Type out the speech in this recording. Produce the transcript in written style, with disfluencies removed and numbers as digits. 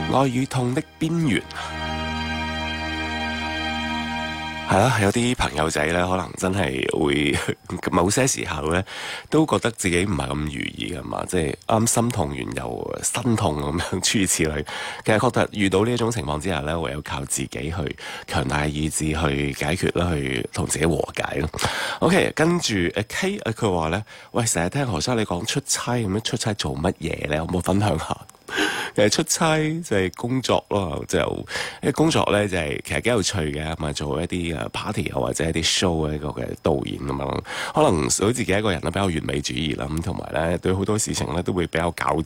愛與痛的邊緣。係啦，有啲朋友仔咧，可能真係會某些時候咧，都覺得自己唔係咁如意㗎嘛，即係啱心痛完又身痛咁樣，諸如此類。其實確實遇到呢一種情況之下咧，唯有靠自己去強大意志去解決啦，去同自己和解咯。OK， 跟住K 佢話咧，喂，成日聽何生你講出差咁樣，出差做乜嘢咧？可唔可以分享下？其實出差就係工作咯，因為工作咧就係其實幾有趣嘅，咁啊做一啲party 又或者一啲 show 嘅一個嘅導演咁樣，可能對自己一個人咧比較完美主義啦，咁同埋咧對好多事情咧都會比較較